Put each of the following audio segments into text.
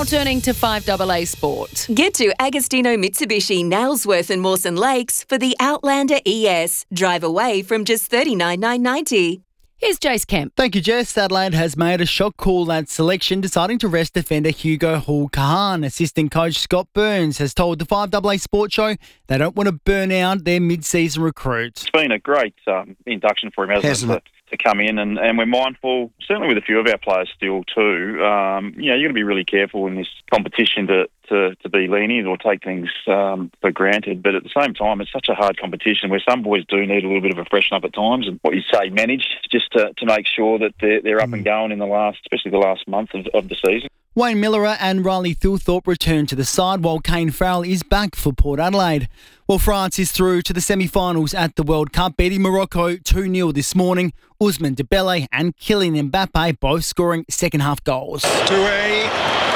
turning to 5AA Sport. Get to Agostino Mitsubishi, Nailsworth and Mawson Lakes for the Outlander ES. Drive away from just $39,990. Here's Jace Kemp. Thank you, Jess. Adelaide has made a shock call at selection, deciding to rest defender Hugo Hull-Kahan. Assistant coach Scott Burns has told the 5AA Sports Show they don't want to burn out their mid-season recruit. It's been a great induction for him, hasn't it? To come in, and we're mindful, certainly with a few of our players still too, you're going to be really careful in this competition to be lenient or take things for granted. But at the same time, it's such a hard competition where some boys do need a little bit of a freshen up at times, and what you say, manage just to make sure that they're up and going in especially the last month of the season. Wayne Miller and Riley Thilthorpe return to the side while Kane Farrell is back for Port Adelaide. Well, France is through to the semi-finals at the World Cup, beating Morocco 2-0 this morning. Ousmane Dembele and Kylian Mbappe both scoring second-half goals. Mbappe!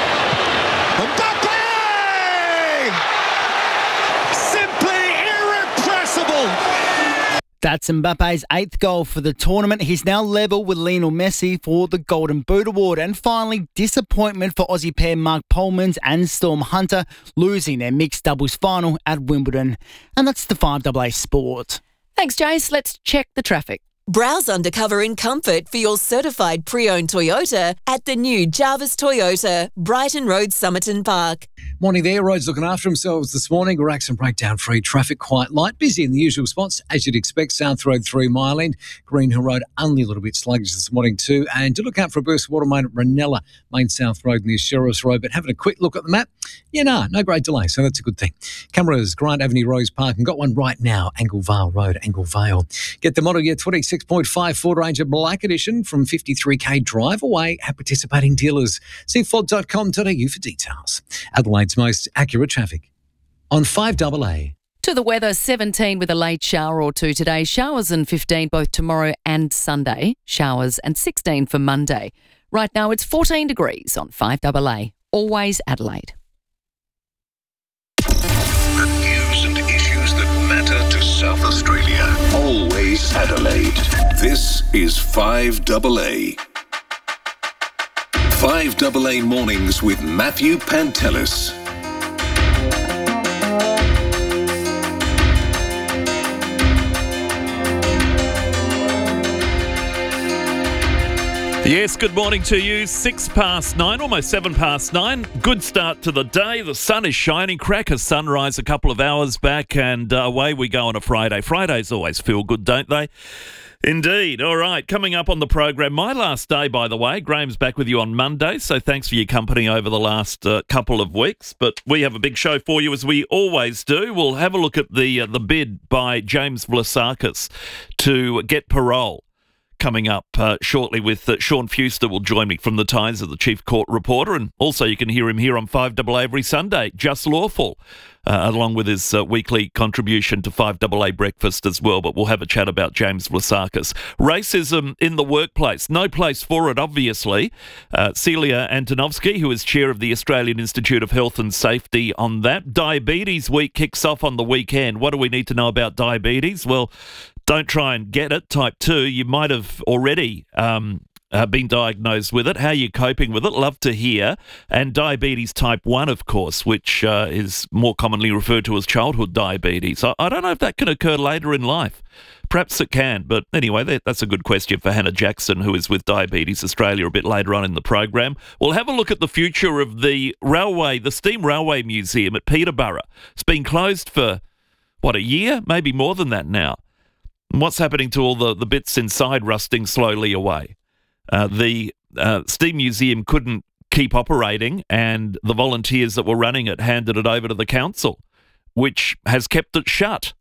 Simply irrepressible! That's Mbappe's 8th goal for the tournament. He's now level with Lionel Messi for the Golden Boot Award. And finally, disappointment for Aussie pair Mark Polmans and Storm Hunter, losing their mixed doubles final at Wimbledon. And that's the 5AA Sport. Thanks, Jace. Let's check the traffic. Browse undercover in comfort for your certified pre-owned Toyota at the new Jarvis Toyota, Brighton Road, Somerton Park. Morning there. Roads looking after themselves this morning. Racks and breakdown-free traffic quite light. Busy in the usual spots, as you'd expect. South Road 3 Mile End. Green Hill Road only a little bit sluggish this morning too. And do look out for a burst of water main at Ranella, Main South Road near Sheriff's Road. But having a quick look at the map, no great delay, so that's a good thing. Cameras, Grant Avenue, Rose Park, and got one right now, Anglevale Road, Anglevale. Get the model year 26.5 Ford Ranger Black Edition from 53k drive away at participating dealers. See Ford.com.au for details. Adelaide's most accurate traffic on 5AA. To the weather, 17 with a late shower or two today. Showers and 15 both tomorrow and Sunday. Showers and 16 for Monday. Right now it's 14 degrees on 5AA. Always Adelaide. The news and issues that matter to South Australia. Always Adelaide. This is 5AA. 5AA Mornings with Matthew Pantelis. Yes, good morning to you. 9:06, almost 9:07. Good start to the day. The sun is shining. Cracker sunrise a couple of hours back, and away we go on a Friday. Fridays always feel good, don't they? Indeed. All right, coming up on the program, my last day, by the way. Graham's back with you on Monday, so thanks for your company over the last couple of weeks. But we have a big show for you, as we always do. We'll have a look at the bid by James Vlasakis to get parole. Coming up shortly with Sean Fewster will join me from the Times as the Chief Court Reporter, and also you can hear him here on 5AA every Sunday, Just Lawful, along with his weekly contribution to 5AA Breakfast as well. But we'll have a chat about James Vlasakis. Racism in the workplace, no place for it, obviously. Celia Antonovsky, who is chair of the Australian Institute of Health and Safety, on that. Diabetes Week kicks off on the weekend. What do we need to know about diabetes? Well, don't try and get it, type 2. You might have already been diagnosed with it. How are you coping with it? Love to hear. And diabetes type 1, of course, which is more commonly referred to as childhood diabetes. I don't know if that can occur later in life. Perhaps it can, but anyway, that's a good question for Hannah Jackson, who is with Diabetes Australia, a bit later on in the program. We'll have a look at the future of the Steam Railway Museum at Peterborough. It's been closed for, a year? Maybe more than that now. What's happening to all the bits inside rusting slowly away? The Steam Museum couldn't keep operating, and the volunteers that were running it handed it over to the council, which has kept it shut.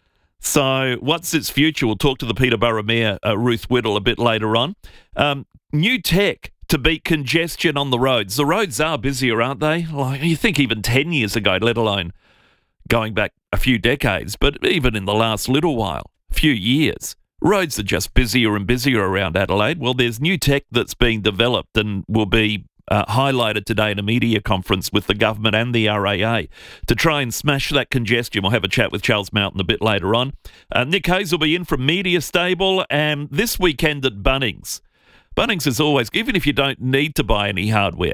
So what's its future? We'll talk to the Peterborough Mayor, Ruth Whittle, a bit later on. New tech to beat congestion on the roads. The roads are busier, aren't they? Like, you think even 10 years ago, let alone going back a few decades, but even in the last little while. Few years. Roads are just busier and busier around Adelaide. Well, there's new tech that's being developed and will be highlighted today in a media conference with the government and the RAA to try and smash that congestion. We'll have a chat with Charles Mountain a bit later on. Nick Hayes will be in from Media Stable, and this weekend at Bunnings. Bunnings is always, even if you don't need to buy any hardware,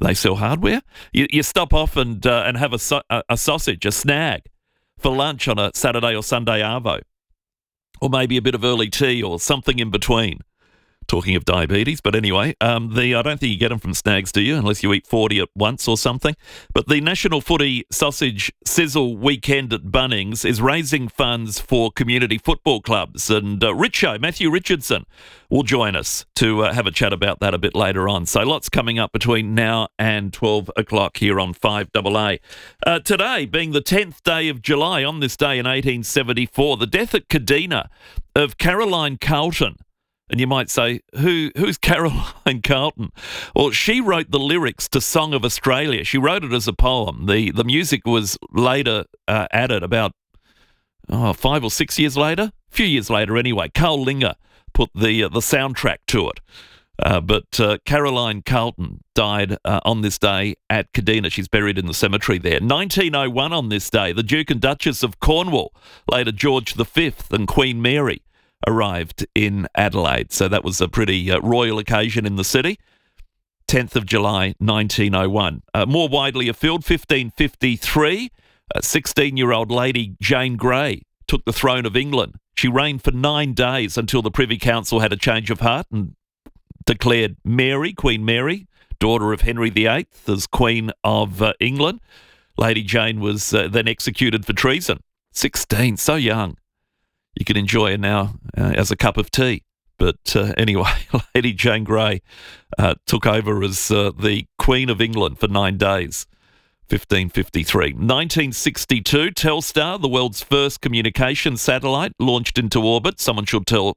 They sell hardware. You stop off and have a sausage, a snag, for lunch on a Saturday or Sunday arvo, or maybe a bit of early tea or something in between. Talking of diabetes, but anyway, I don't think you get them from Snags, do you? Unless you eat 40 at once or something. But the National Footy Sausage Sizzle Weekend at Bunnings is raising funds for community football clubs. And Matthew Richardson, will join us to have a chat about that a bit later on. So lots coming up between now and 12 o'clock here on 5AA. Today being the 10th day of July, on this day in 1874, the death at Kadina of Caroline Carlton. And you might say, who's Caroline Carlton? Well, she wrote the lyrics to Song of Australia. She wrote it as a poem. The music was later added about 5 or 6 years later. A few years later anyway. Carl Linger put the soundtrack to it. But Caroline Carlton died on this day at Kadina. She's buried in the cemetery there. 1901 on this day, the Duke and Duchess of Cornwall, later George V and Queen Mary, arrived in Adelaide. So that was a pretty royal occasion in the city. 10th of July, 1901. More widely afield, 1553, 16-year-old Lady Jane Grey took the throne of England. She reigned for 9 days until the Privy Council had a change of heart and declared Mary, Queen Mary, daughter of Henry VIII, as Queen of England. Lady Jane was then executed for treason. 16, so young. You can enjoy her now as a cup of tea. But anyway, Lady Jane Grey took over as the Queen of England for 9 days, 1553. 1962, Telstar, the world's first communication satellite, launched into orbit. Someone should tell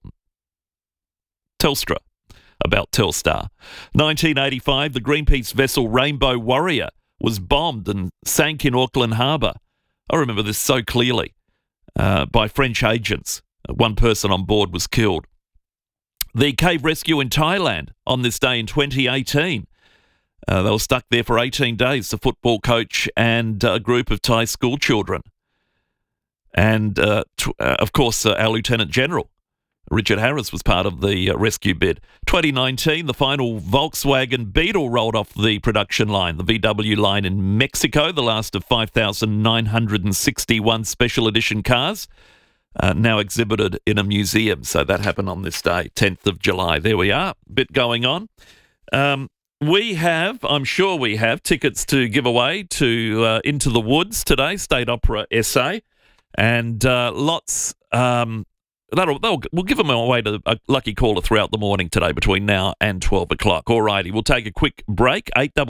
Telstra about Telstar. 1985, the Greenpeace vessel Rainbow Warrior was bombed and sank in Auckland Harbour. I remember this so clearly. By French agents. One person on board was killed. The cave rescue in Thailand on this day in 2018. They were stuck there for 18 days, the football coach and a group of Thai school children. And, of course, our Lieutenant General, Richard Harris, was part of the rescue bid. 2019, the final Volkswagen Beetle rolled off the production line, the VW line in Mexico, the last of 5,961 special edition cars, now exhibited in a museum. So that happened on this day, 10th of July. There we are, bit going on. I'm sure we have, tickets to give away to Into the Woods today, State Opera SA, and lots... we'll give them away to a lucky caller throughout the morning today between now and 12 o'clock. All righty, we'll take a quick break.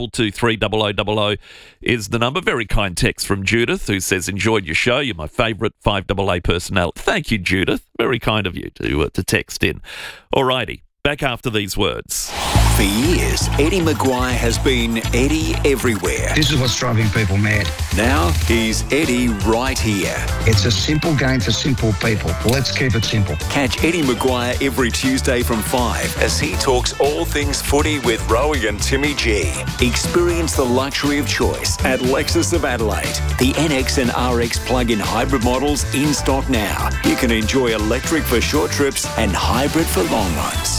8223 is the number. Very kind text from Judith, who says, enjoyed your show. You're my favourite 5AA personality. Thank you, Judith. Very kind of you to text in. All righty, back after these words. For years, Eddie Maguire has been Eddie everywhere. This is what's driving people mad. Now he's Eddie right here. It's a simple game for simple people. Let's keep it simple. Catch Eddie Maguire every Tuesday from 5 as he talks all things footy with Rowie and Timmy G. Experience the luxury of choice at Lexus of Adelaide. The NX and RX plug-in hybrid models in stock now. You can enjoy electric for short trips and hybrid for long ones.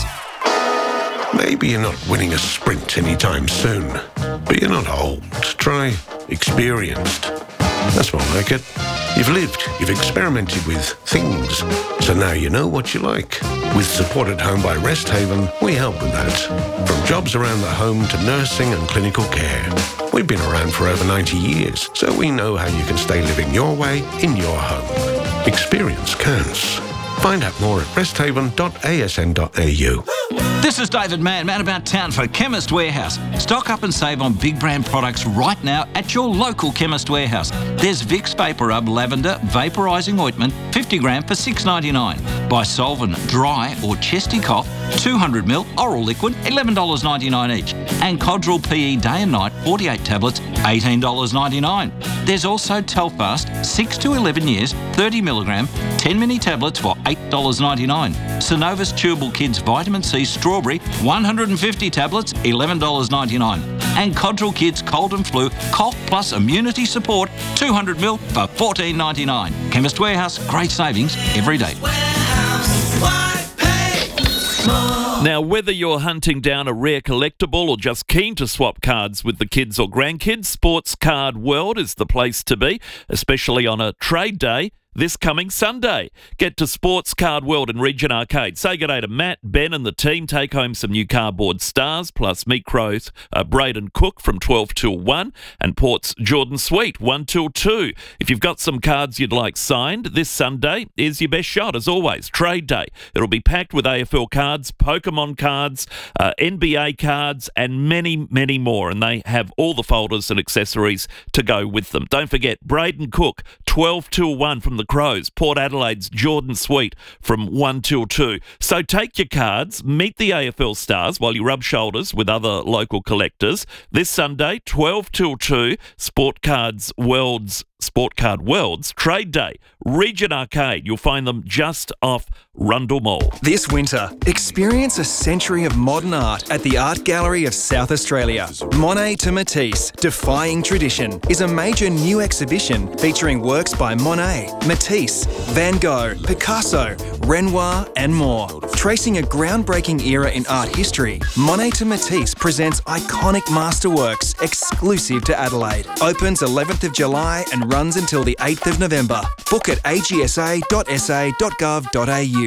Maybe you're not winning a sprint anytime soon, but you're not old. Try experienced. That's more like it. You've lived, you've experimented with things, so now you know what you like. With Support at Home by Rest Haven, we help with that. From jobs around the home to nursing and clinical care. We've been around for over 90 years, so we know how you can stay living your way in your home. Experience counts. Find out more at resthaven.asn.au. This is David Mann about town for Chemist Warehouse. Stock up and save on big brand products right now at your local Chemist Warehouse. There's Vicks Vapor Rub Lavender Vaporising Ointment, 50 gram for $6.99. Bisolven Dry or Chesty Cough, 200ml oral liquid, $11.99 each. And Codral PE Day and Night, 48 tablets, $18.99. There's also Telfast, 6 to 11 years, 30 milligram, 10 mini tablets for $8.99. Synovus Chewable Kids Vitamin C Strawberry, 150 tablets, $11.99. And Codral Kids Cold and Flu Cough Plus Immunity Support, 200ml for $14.99. Chemist Warehouse, great savings every day. Now, whether you're hunting down a rare collectible or just keen to swap cards with the kids or grandkids, Sports Card World is the place to be, especially on a trade day this coming Sunday. Get to Sports Card World in Regent Arcade. Say good day to Matt, Ben and the team. Take home some new cardboard stars, plus meet crows Braden Cook from 12 till 1 and Port's Jordan Sweet 1 till 2. If you've got some cards you'd like signed, this Sunday is your best shot, as always. Trade day. It'll be packed with AFL cards, Pokemon cards, NBA cards and many, many more. And they have all the folders and accessories to go with them. Don't forget, Braden Cook, 12 till 1 from the Crows, Port Adelaide's Jordan Sweet from 1 till 2. So take your cards, meet the AFL stars while you rub shoulders with other local collectors. This Sunday, 12 till 2, Sport Card World's Trade Day, Regent Arcade. You'll find them just off Rundle Mall. This winter, experience a century of modern art at the Art Gallery of South Australia. Monet to Matisse, Defying Tradition, is a major new exhibition featuring works by Monet, Matisse, Van Gogh, Picasso, Renoir and more. Tracing a groundbreaking era in art history, Monet to Matisse presents iconic masterworks exclusive to Adelaide. Opens 11th of July and runs until the 8th of November. Book at agsa.sa.gov.au.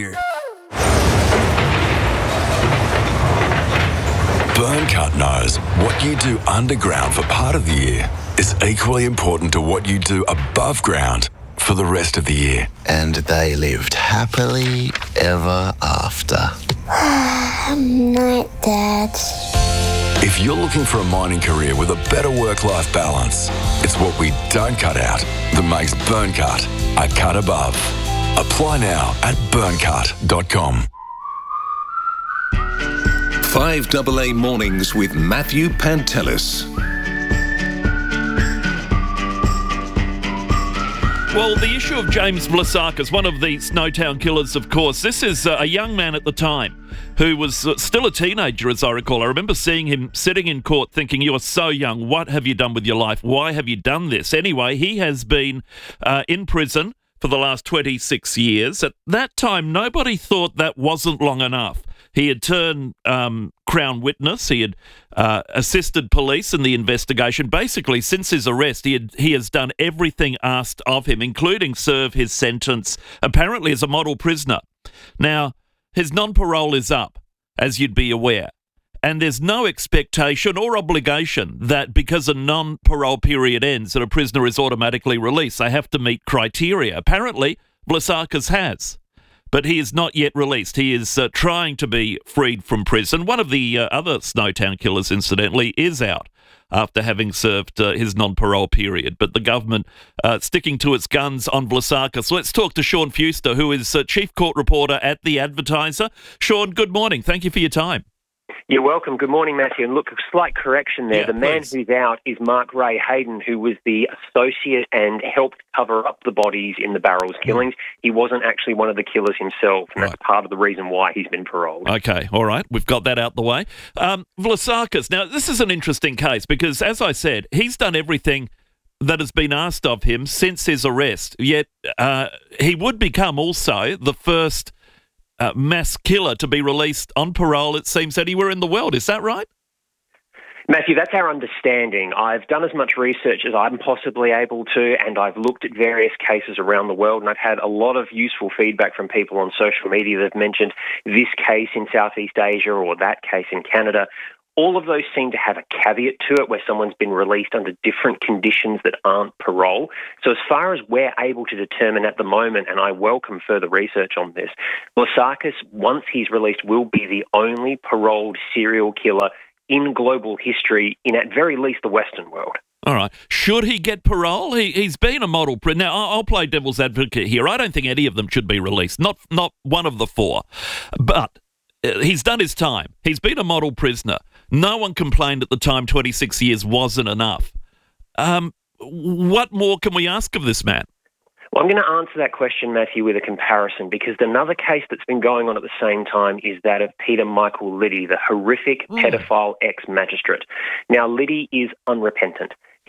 Burncut knows what you do underground for part of the year is equally important to what you do above ground for the rest of the year. And they lived happily ever after. Night, Dad. If you're looking for a mining career with a better work-life balance, it's what we don't cut out that makes Burncut a cut above. Apply now at burncut.com. 5AA Mornings with Matthew Pantelis. Well, the issue of James Vlasakis, one of the Snowtown killers, of course. This is a young man at the time who was still a teenager, as I recall. I remember seeing him sitting in court thinking, you are so young. What have you done with your life? Why have you done this? Anyway, he has been in prison for the last 26 years. At that time, nobody thought that wasn't long enough. He had turned Crown witness. He had assisted police in the investigation. Basically, since his arrest, he has done everything asked of him, including serve his sentence, apparently as a model prisoner. Now, his non-parole is up, as you'd be aware. And there's no expectation or obligation that because a non-parole period ends, that a prisoner is automatically released. They have to meet criteria. Apparently, Vlasakis has. But he is not yet released. He is trying to be freed from prison. One of the other Snowtown killers, incidentally, is out after having served his non-parole period. But the government sticking to its guns on Vlasakis. Let's talk to Sean Fuster, who is Chief Court Reporter at The Advertiser. Sean, good morning. Thank you for your time. You're welcome. Good morning, Matthew. And look, a slight correction there. The man who's out is Mark Ray Hayden, who was the associate and helped cover up the bodies in the Barrels killings. He wasn't actually one of the killers himself, and that's part of the reason why he's been paroled. Okay, all right. We've got that out the way. Vlasakis, now, this is an interesting case because, as I said, he's done everything that has been asked of him since his arrest, yet he would become also the first mass killer to be released on parole, it seems, anywhere in the world. Is that right? Matthew, that's our understanding. I've done as much research as I'm possibly able to, and I've looked at various cases around the world, and I've had a lot of useful feedback from people on social media that have mentioned this case in Southeast Asia or that case in Canada. All of those seem to have a caveat to it where someone's been released under different conditions that aren't parole. So as far as we're able to determine at the moment, and I welcome further research on this, Vlasakis, once he's released, will be the only paroled serial killer in global history, in at very least the Western world. All right. Should he get parole? He's been a model prisoner. Now, I'll play devil's advocate here. I don't think any of them should be released, not one of the four. But he's done his time. He's been a model prisoner. No one complained at the time 26 years wasn't enough. What more can we ask of this man? Well, I'm going to answer that question, Matthew, with a comparison, because another case that's been going on at the same time is that of Peter Michael Liddy, the horrific pedophile ex-magistrate. Now, Liddy is unrepentant.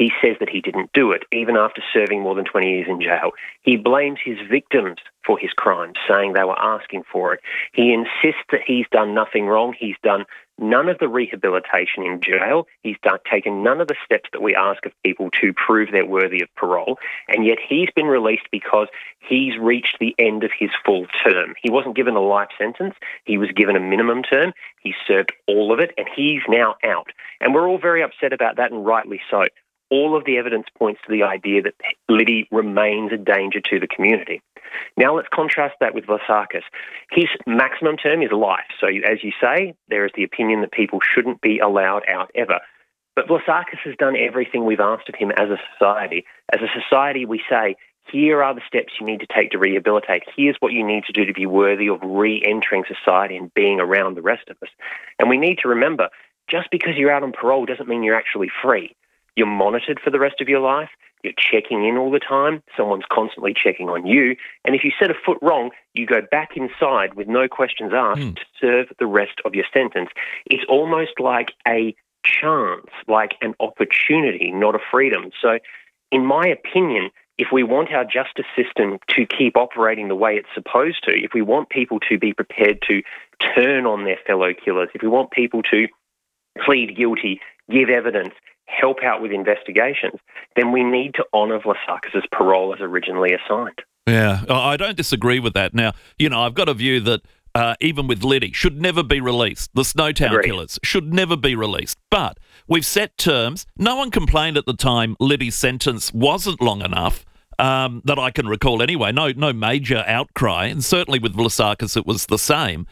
He says that he didn't do it, even after serving more than 20 years in jail. He blames his victims for his crimes, saying they were asking for it. He insists that he's done nothing wrong. He's done none of the rehabilitation in jail. He's taken none of the steps that we ask of people to prove they're worthy of parole. And yet he's been released because he's reached the end of his full term. He wasn't given a life sentence. He was given a minimum term. He served all of it, and he's now out. And we're all very upset about that, and rightly so. All of the evidence points to the idea that Liddy remains a danger to the community. Now let's contrast that with Vlasakis. His maximum term is life. So as you say, there is the opinion that people shouldn't be allowed out ever. But Vlasakis has done everything we've asked of him as a society. As a society, we say, here are the steps you need to take to rehabilitate. Here's what you need to do to be worthy of re-entering society and being around the rest of us. And we need to remember, just because you're out on parole doesn't mean you're actually free. You're monitored for the rest of your life. You're checking in all the time. Someone's constantly checking on you. And if you set a foot wrong, you go back inside with no questions asked to serve the rest of your sentence. It's almost like a chance, like an opportunity, not a freedom. So in my opinion, if we want our justice system to keep operating the way it's supposed to, if we want people to be prepared to turn on their fellow killers, if we want people to plead guilty, give evidence, help out with investigations, then we need to honour Vlasakis' parole as originally assigned. Yeah, I don't disagree with that. Now, I've got a view that even with Liddy, should never be released. The Snowtown Killers should never be released. But we've set terms. No one complained at the time Liddy's sentence wasn't long enough, that I can recall anyway. No major outcry, and certainly with Vlasakis it was the same.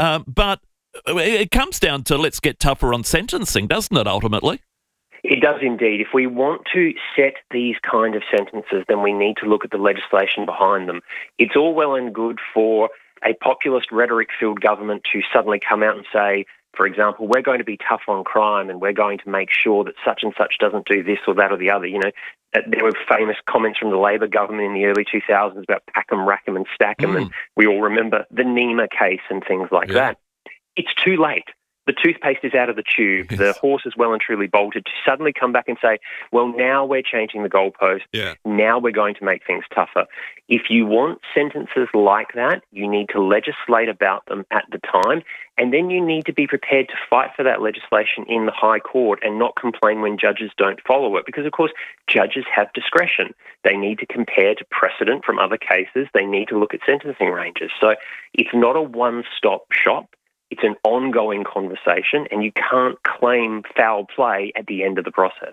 But it comes down to let's get tougher on sentencing, doesn't it, ultimately? It does indeed. If we want to set these kind of sentences, then we need to look at the legislation behind them. It's all well and good for a populist rhetoric-filled government to suddenly come out and say, for example, we're going to be tough on crime and we're going to make sure that such and such doesn't do this or that or the other. There were famous comments from the Labor government in the early 2000s about pack 'em, rack 'em and stack 'em, and we all remember the Nima case and things like that. It's too late. The toothpaste is out of the tube. Yes. The horse is well and truly bolted. To suddenly come back and say, well, now we're changing the goalpost. Yeah. Now we're going to make things tougher. If you want sentences like that, you need to legislate about them at the time, and then you need to be prepared to fight for that legislation in the High Court and not complain when judges don't follow it. Because, of course, judges have discretion. They need to compare to precedent from other cases. They need to look at sentencing ranges. So it's not a one-stop shop. It's an ongoing conversation, and you can't claim foul play at the end of the process.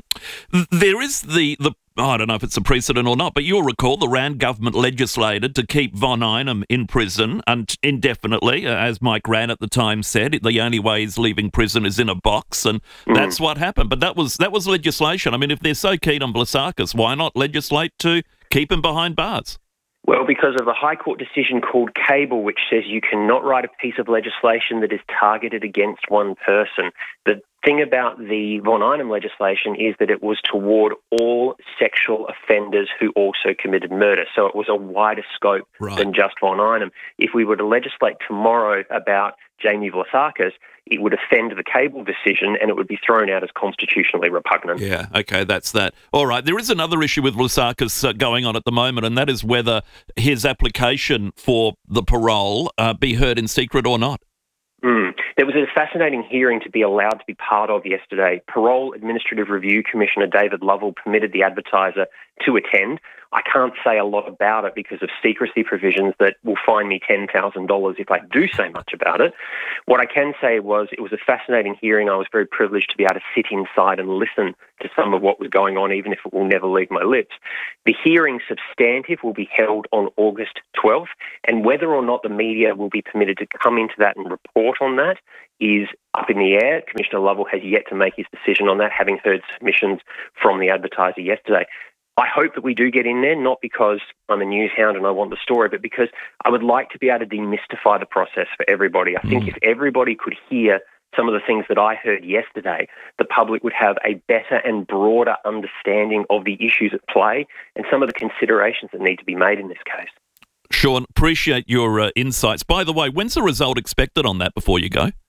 There is the I don't know if it's a precedent or not, but you'll recall the Rand government legislated to keep Von Einem in prison indefinitely. As Mike Rann at the time said, the only way he's leaving prison is in a box, and that's what happened. But that was legislation. I mean, if they're so keen on Vlasakis, why not legislate to keep him behind bars? Well, because of the High Court decision called Cable, which says you cannot write a piece of legislation that is targeted against one person. The thing about the Von Einem legislation is that it was toward all sexual offenders who also committed murder. So it was a wider scope than just Von Einem. If we were to legislate tomorrow about Jamie Vlasakis, it would offend the Cable decision and it would be thrown out as constitutionally repugnant. Yeah, okay, that's that. All right, there is another issue with Vlasakis going on at the moment, and that is whether his application for the parole be heard in secret or not. There was a fascinating hearing to be allowed to be part of yesterday. Parole Administrative Review Commissioner David Lovell permitted the advertiser to attend. I can't say a lot about it because of secrecy provisions that will fine me $10,000 if I do say much about it. What I can say was it was a fascinating hearing. I was very privileged to be able to sit inside and listen to some of what was going on, even if it will never leave my lips. The hearing substantive will be held on August 12th, and whether or not the media will be permitted to come into that and report on that is up in the air. Commissioner Lovell has yet to make his decision on that, having heard submissions from the advertiser yesterday. I hope that we do get in there, not because I'm a news hound and I want the story, but because I would like to be able to demystify the process for everybody. I think if everybody could hear some of the things that I heard yesterday, the public would have a better and broader understanding of the issues at play and some of the considerations that need to be made in this case. Sean, appreciate your insights. By the way, when's the result expected on that before you go?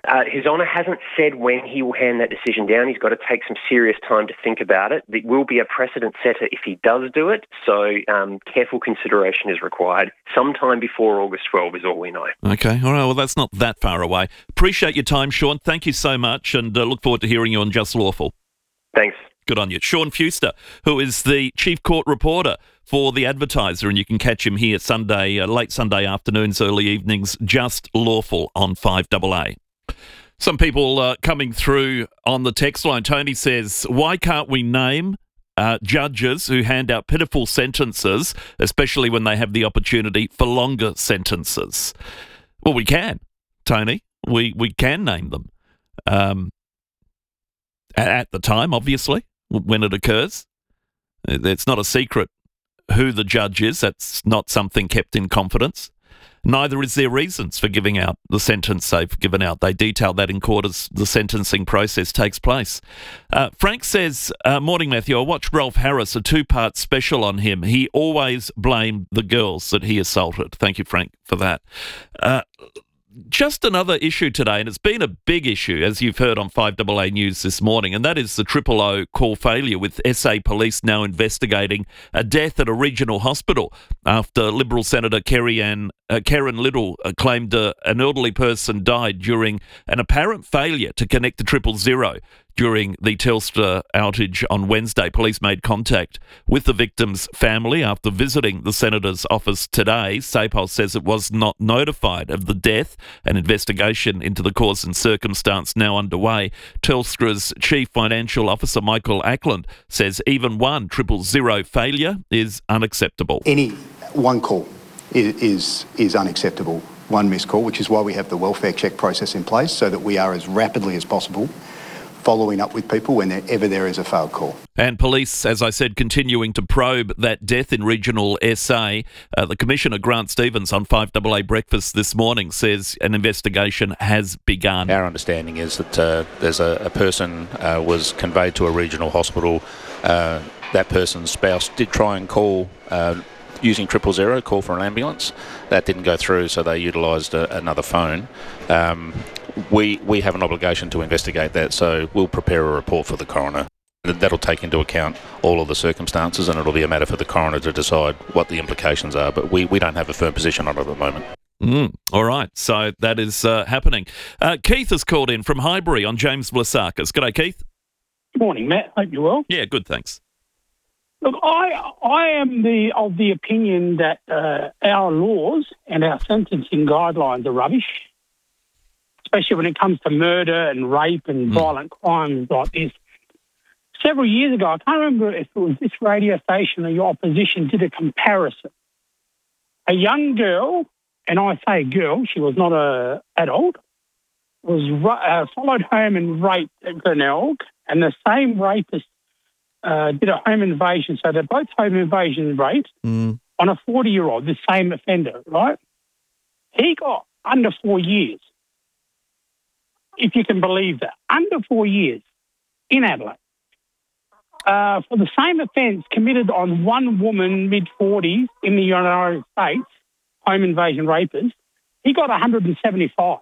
His Honour hasn't said when he will hand that decision down. He's got to take some serious time to think about it. It will be a precedent setter if he does do it, so careful consideration is required. Sometime before August 12 is all we know. Okay, all right, well, that's not that far away. Appreciate your time, Sean. Thank you so much, and look forward to hearing you on Just Lawful. Thanks. Good on you. Sean Fuster, who is the chief court reporter for The Advertiser, and you can catch him here Sunday, late Sunday afternoons, early evenings, Just Lawful on 5AA. Some people coming through on the text line. Tony says, why can't we name judges who hand out pitiful sentences, especially when they have the opportunity for longer sentences? Well, we can, Tony. We can name them. At the time, obviously, when it occurs. It's not a secret who the judge is. That's not something kept in confidence. Neither is there reasons for giving out the sentence they've given out. They detail that in court as the sentencing process takes place. Frank says, morning, Matthew, I watched Ralph Harris, a two-part special on him. He always blamed the girls that he assaulted. Thank you, Frank, for that. Just another issue today, and it's been a big issue, as you've heard on 5AA News this morning, and that is the 000 call failure, with SA Police now investigating a death at a regional hospital after Liberal Senator Karen Little claimed an elderly person died during an apparent failure to connect to 000. During the Telstra outage on Wednesday, police made contact with the victim's family after visiting the Senator's office today. SAPOL says it was not notified of the death. An investigation into the cause and circumstance now underway. Telstra's Chief Financial Officer, Michael Ackland, says even one 000 failure is unacceptable. Any one call is unacceptable, one missed call, which is why we have the welfare check process in place, so that we are as rapidly as possible following up with people whenever there is a failed call. And police, as I said, continuing to probe that death in regional SA. The Commissioner, Grant Stevens, on 5AA Breakfast this morning says an investigation has begun. Our understanding is that there's a person was conveyed to a regional hospital. That person's spouse did try and call using 000, call for an ambulance. That didn't go through, so they utilised another phone. We have an obligation to investigate that, so we'll prepare a report for the coroner. That'll take into account all of the circumstances, and it'll be a matter for the coroner to decide what the implications are, but we don't have a firm position on it at the moment. All right, so that is happening. Keith has called in from Highbury on James Vlasakis. G'day, Keith. Good morning, Matt. Hope you're well. Yeah, good, thanks. Look, I am of the opinion that our laws and our sentencing guidelines are rubbish, especially when it comes to murder and rape and violent crimes like this. Several years ago, I can't remember if it was this radio station or your opposition, did a comparison. A young girl, and I say girl, she was not an adult, was followed home and raped at Glenelg, and the same rapist did a home invasion. So they're both home invasion rapes on a 40-year-old, the same offender, right? He got under 4 years, if you can believe that. Under 4 years in Adelaide. For the same offence committed on one woman, mid-40s, in the United States, home invasion rapist, he got 175.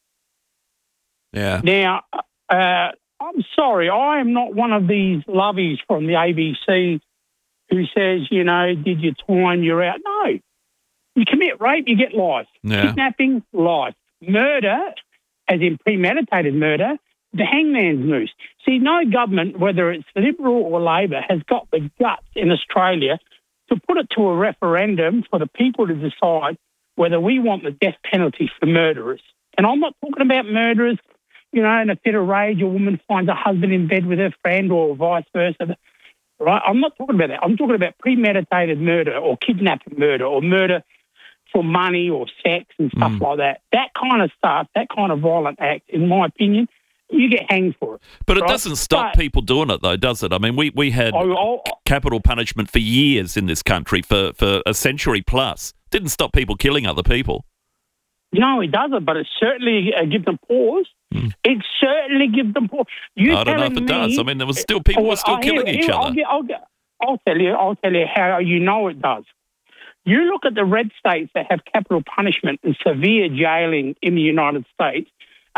Yeah. Now, I'm sorry, I am not one of these lovies from the ABC who says, did your time, you're out. No. You commit rape, you get life. Yeah. Kidnapping, life. Murder, as in premeditated murder, the hangman's noose. See, no government, whether it's Liberal or Labor, has got the guts in Australia to put it to a referendum for the people to decide whether we want the death penalty for murderers. And I'm not talking about murderers, in a fit of rage, a woman finds a husband in bed with her friend or vice versa. Right? I'm not talking about that. I'm talking about premeditated murder or kidnapping murder or murder for money or sex and stuff like that. That kind of stuff, that kind of violent act, in my opinion, you get hanged for it. But it doesn't stop people doing it, though, does it? I mean, we had capital punishment for years in this country, for a century plus. Didn't stop people killing other people. No, it doesn't, but it certainly gives them pause. It certainly gives them pause. I don't know if it does. I mean, there was still people were still killing each other. I'll tell you how you know it does. You look at the red states that have capital punishment and severe jailing in the United States,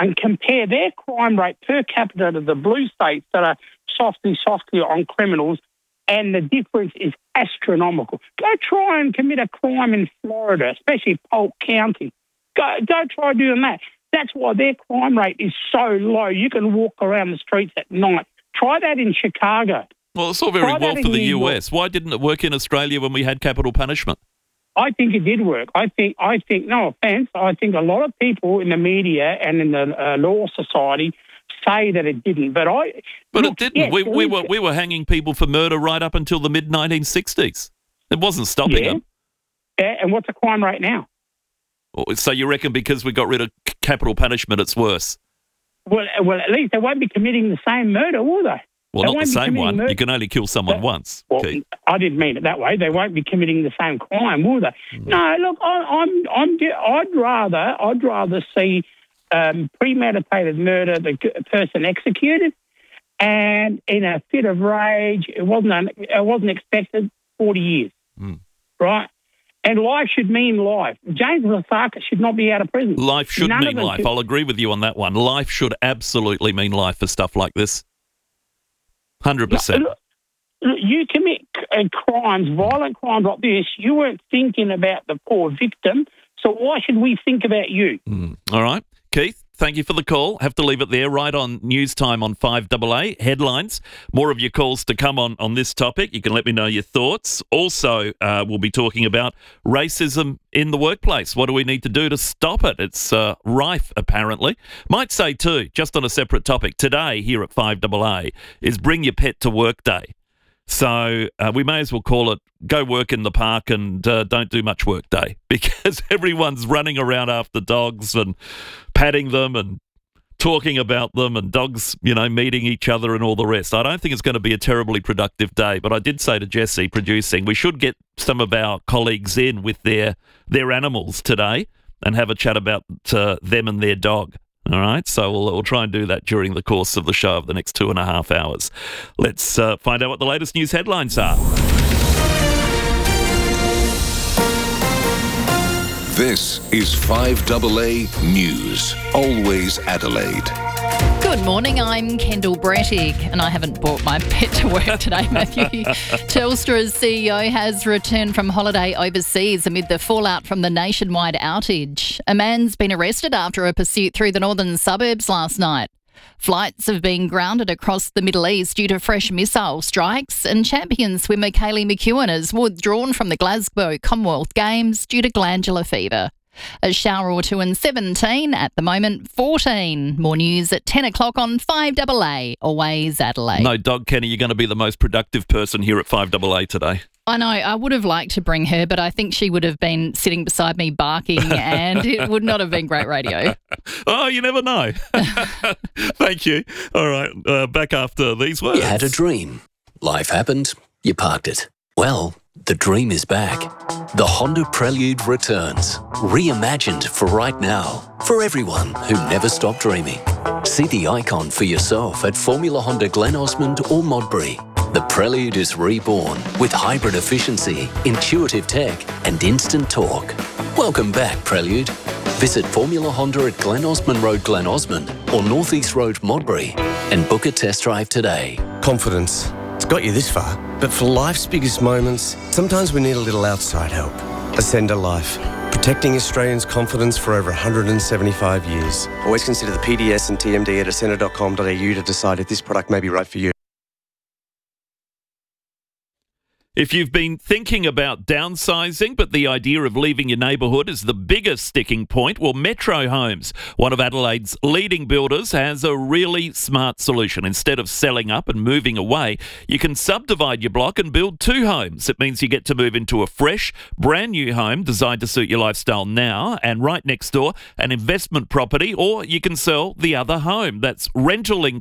and compare their crime rate per capita to the blue states that are softly on criminals, and the difference is astronomical. Go try and commit a crime in Florida, especially Polk County. Go try doing that. That's why their crime rate is so low. You can walk around the streets at night. Try that in Chicago. Well, it's all very well for the US. Why didn't it work in Australia when we had capital punishment? I think it did work. I think. No offence. I think a lot of people in the media and in the law society say that it didn't, but it didn't. Yes, we were hanging people for murder right up until the mid 1960s. It wasn't stopping them. Yeah, and what's the crime rate now? So you reckon because we got rid of capital punishment, it's worse? Well, at least they won't be committing the same murder, will they? Well, not the same one. You can only kill someone once. Well, I didn't mean it that way. They won't be committing the same crime, will they? No, look, I'd rather see premeditated murder, the person executed, and in a fit of rage, it wasn't expected, 40 years, right? And life should mean life. James Lasaka should not be out of prison. Life should mean life. I'll agree with you on that one. Life should absolutely mean life for stuff like this. 100%. You commit crimes, violent crimes like this, you weren't thinking about the poor victim, so why should we think about you? All right. Keith, thank you for the call. Have to leave it there right on News Time on 5AA. Headlines. More of your calls to come on this topic. You can let me know your thoughts. Also, we'll be talking about racism in the workplace. What do we need to do to stop it? It's rife, apparently. Might say, too, just on a separate topic, today here at 5AA is Bring Your Pet to Work Day. So we may as well call it Go Work in the Park and Don't Do Much Work Day, because everyone's running around after dogs and patting them and talking about them, and dogs, meeting each other and all the rest. I don't think it's going to be a terribly productive day, but I did say to Jesse, producing, we should get some of our colleagues in with their animals today and have a chat about them and their dog. All right, so we'll try and do that during the course of the show of the next 2.5 hours. Let's find out what the latest news headlines are. This is 5AA News, always Adelaide. Good morning, I'm Kendall Brettig, and I haven't brought my pet to work today, Matthew. Telstra's CEO has returned from holiday overseas amid the fallout from the nationwide outage. A man's been arrested after a pursuit through the northern suburbs last night. Flights have been grounded across the Middle East due to fresh missile strikes, and champion swimmer Kaylee McEwen has withdrawn from the Glasgow Commonwealth Games due to glandular fever. A shower or two in 17, at the moment 14. More news at 10 o'clock on 5AA, always Adelaide. No, Dog Kenny, you're going to be the most productive person here at 5AA today. I know, I would have liked to bring her, but I think she would have been sitting beside me barking and it would not have been great radio. Oh, you never know. Thank you. All right, back after these words. You had a dream. Life happened. You parked it. Well, the dream is back. The Honda Prelude returns, reimagined for right now, for everyone who never stopped dreaming. See the icon for yourself at Formula Honda Glen Osmond or Modbury. The Prelude is reborn with hybrid efficiency, intuitive tech and instant torque. Welcome back, Prelude. Visit Formula Honda at Glen Osmond Road, Glen Osmond or North East Road, Modbury and book a test drive today. Confidence. It's got you this far, but for life's biggest moments, sometimes we need a little outside help. Ascender Life, protecting Australians' confidence for over 175 years. Always consider the PDS and TMD at ascender.com.au to decide if this product may be right for you. If you've been thinking about downsizing, but the idea of leaving your neighbourhood is the biggest sticking point, well, Metro Homes, one of Adelaide's leading builders, has a really smart solution. Instead of selling up and moving away, you can subdivide your block and build 2 homes. It means you get to move into a fresh, brand new home designed to suit your lifestyle now, and right next door, an investment property, or you can sell the other home. That's rental income